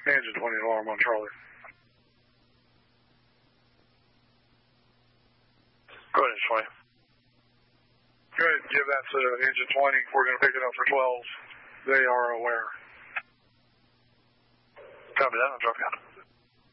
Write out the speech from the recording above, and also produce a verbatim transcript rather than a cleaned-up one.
Engine twenty alarm on Charlie. Go ahead, Engine twenty. Go ahead and give that to Engine twenty. We're going to pick it up for twelve. They are aware. Copy that. I'll drop you out.